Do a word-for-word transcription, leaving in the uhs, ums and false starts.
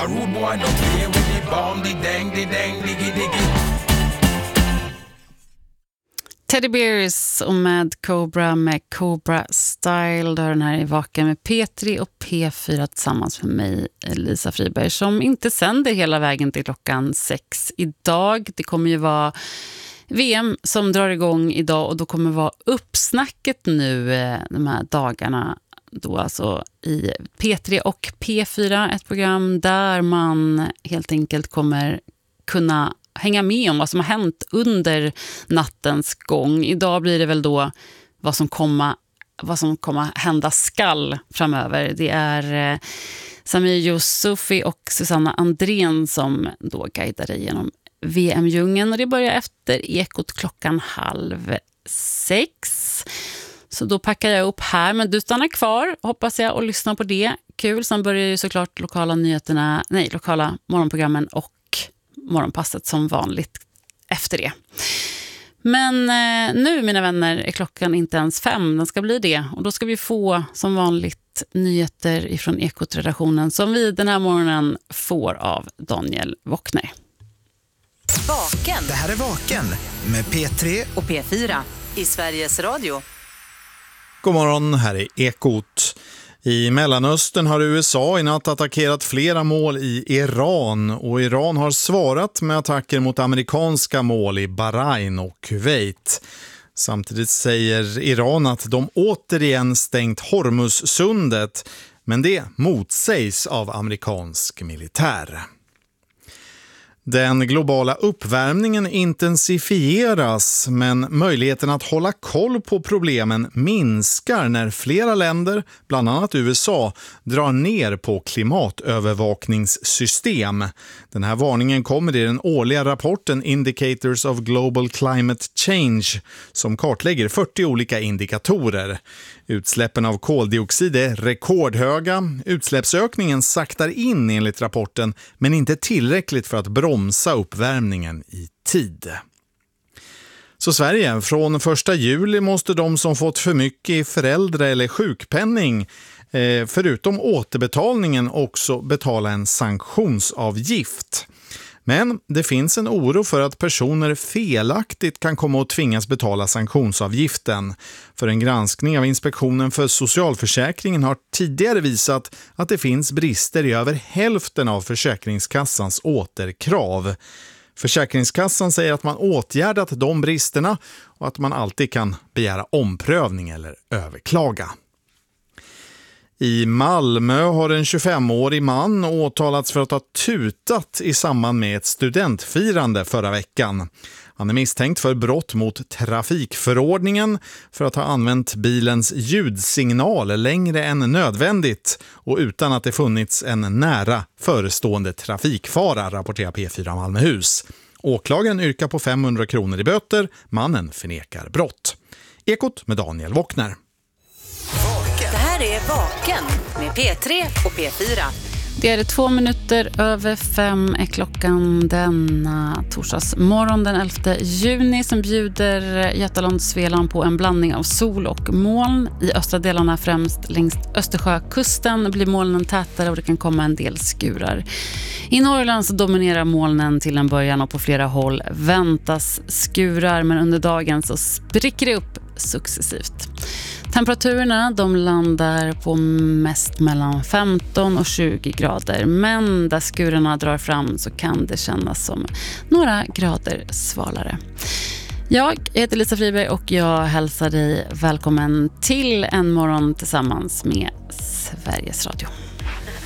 rude boy don't play with the bomb, the dang, the dang, diggy, diggy. Teddy Bears och Mad Cobra med Cobra Style. Då den här i Vaken med P tre och P fyra tillsammans med mig, Lisa Friberg, som inte sänder hela vägen till klockan sex idag. Det kommer ju vara V M som drar igång idag och då kommer vara uppsnacket nu de här dagarna. Då alltså i P tre och P fyra, ett program där man helt enkelt kommer kunna hänga med om vad som har hänt under nattens gång. Idag blir det väl då vad som kommer vad som kommer hända skall framöver. Det är eh, Samir Yusufi och Susanna Andrén som då guidar dig genom V M-djungeln, och det börjar efter Ekot klockan halv sex. Så då packar jag upp här, men du stannar kvar hoppas jag och lyssnar på det. Kul, sen börjar ju såklart lokala nyheterna, nej, lokala morgonprogrammen och morgonpasset som vanligt efter det. Men eh, nu, mina vänner, är klockan inte ens fem. Den ska bli det. Och då ska vi få som vanligt nyheter ifrån Ekot-redaktionen som vi den här morgonen får av Daniel Wockner. Vaken. Det här är Vaken med P tre och P fyra i Sveriges Radio. God morgon, här är Ekot. I Mellanöstern har U S A i natt attackerat flera mål i Iran, och Iran har svarat med attacker mot amerikanska mål i Bahrain och Kuwait. Samtidigt säger Iran att de återigen stängt Hormuzsundet, men det motsägs av amerikansk militär. Den globala uppvärmningen intensifieras, men möjligheten att hålla koll på problemen minskar när flera länder, bland annat U S A, drar ner på klimatövervakningssystem. Den här varningen kommer i den årliga rapporten Indicators of Global Climate Change, som kartlägger fyrtio olika indikatorer. Utsläppen av koldioxid är rekordhöga. Utsläppsökningen saktar in enligt rapporten, men inte tillräckligt för att bromsa uppvärmningen i tid. Så Sverige, från första juli måste de som fått för mycket i föräldra- eller sjukpenning, förutom återbetalningen, också betala en sanktionsavgift. Men det finns en oro för att personer felaktigt kan komma att tvingas betala sanktionsavgiften. För en granskning av Inspektionen för socialförsäkringen har tidigare visat att det finns brister i över hälften av Försäkringskassans återkrav. Försäkringskassan säger att man åtgärdat de bristerna och att man alltid kan begära omprövning eller överklaga. I Malmö har en tjugofemårig man åtalats för att ha tutat i samband med ett studentfirande förra veckan. Han är misstänkt för brott mot trafikförordningen för att ha använt bilens ljudsignal längre än nödvändigt och utan att det funnits en nära förestående trafikfara, rapporterar P fyra Malmöhus. Åklagaren yrkar på femhundra kronor i böter. Mannen förnekar brott. Ekot med Daniel Wockner. Det här är Vaken med P tre och P fyra. Det är två minuter över fem är klockan denna torsdagsmorgon den elfte juni som bjuder Götaland Svealand på en blandning av sol och moln. I östra delarna, främst längs Östersjökusten, blir molnen tätare och det kan komma en del skurar. I Norrland så dominerar molnen till en början och på flera håll väntas skurar, men under dagen så spricker det upp successivt. Temperaturerna de landar på mest mellan femton och tjugo grader, men där skurarna drar fram så kan det kännas som några grader svalare. Jag heter Lisa Friberg och jag hälsar dig välkommen till en morgon tillsammans med Sveriges Radio.